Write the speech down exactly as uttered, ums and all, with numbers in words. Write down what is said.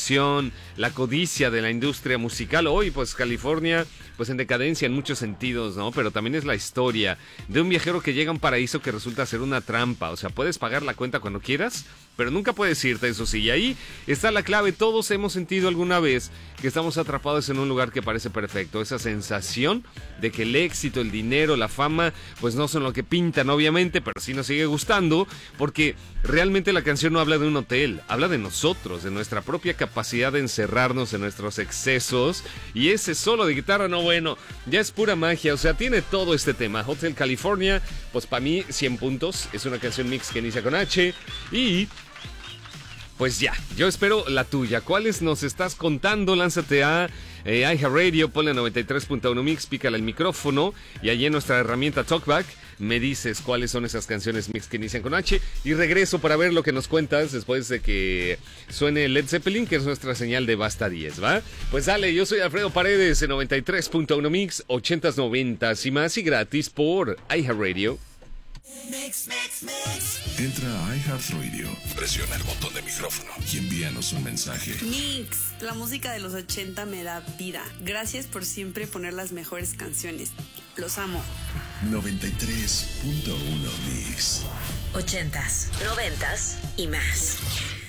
corrupción, la codicia de la industria musical. Hoy, pues, California, pues, en decadencia en muchos sentidos, ¿no? Pero también es la historia de un viajero que llega a un paraíso que resulta ser una trampa. O sea, puedes pagar la cuenta cuando quieras, pero nunca puedes irte, eso sí. Y ahí está la clave. Todos hemos sentido alguna vez que estamos atrapados en un lugar que parece perfecto. Esa sensación de que el éxito, el dinero, la fama, pues no son lo que pintan, obviamente, pero sí nos sigue gustando, porque realmente la canción no habla de un hotel, habla de nosotros, de nuestra propia capacidad de encerrarnos en nuestros excesos. Y ese solo de guitarra, no, bueno, ya es pura magia. O sea, tiene todo este tema. Hotel California, pues para mí cien puntos. Es una canción mix que inicia con H. Y pues ya, yo espero la tuya. ¿Cuáles nos estás contando? Lánzate a eh, iHeartRadio, ponle a noventa y tres punto uno Mix, pícale el micrófono y allí en nuestra herramienta Talkback me dices cuáles son esas canciones mix que inician con H. Y regreso para ver lo que nos cuentas después de que suene Led Zeppelin, que es nuestra señal de Basta diez, ¿va? Pues dale, yo soy Alfredo Paredes en noventa y tres punto uno Mix, ochentas, noventas y más, y gratis por iHeartRadio. Mix, mix, mix. Entra a iHeartRadio, presiona el botón de micrófono y envíanos un mensaje. Mix, la música de los ochenta me da vida. Gracias por siempre poner las mejores canciones. Los amo. noventa y tres punto uno Mix. Ochentas, noventas y más.